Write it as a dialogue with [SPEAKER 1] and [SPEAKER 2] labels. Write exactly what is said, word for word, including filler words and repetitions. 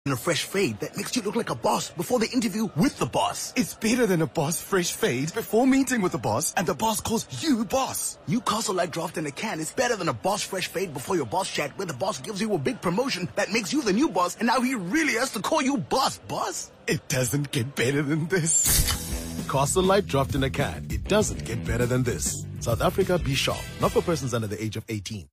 [SPEAKER 1] And a fresh fade that makes you look like a boss before the interview with the boss.
[SPEAKER 2] It's better than a boss fresh fade before meeting with the boss and the boss calls you boss.
[SPEAKER 1] Newcastle Light Draft in a can is better than a boss fresh fade before your boss chat where the boss gives you a big promotion that makes you the new boss and now he really has to call you boss, boss.
[SPEAKER 2] It doesn't get better than this. Castle Light Draft in a can. It doesn't get better than this. South Africa, be sharp. Not for persons under the age of eighteen.